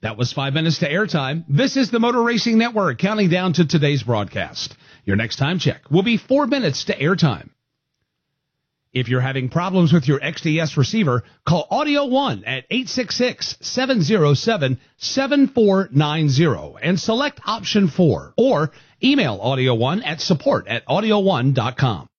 That was 5 minutes to airtime. This is the Motor Racing Network counting down to today's broadcast. Your next time check will be 4 minutes to airtime. If you're having problems with your XDS receiver, call Audio One at 866-707-7490 and select option 4, or email Audio One at support@audioone.com.